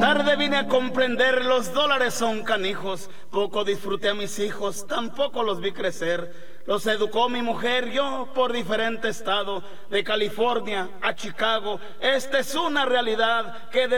Tarde vine a comprender, los dólares son canijos. Poco disfruté a mis hijos, tampoco los vi crecer. Los educó mi mujer, yo por diferente estado, de California a Chicago. Esta es una realidad que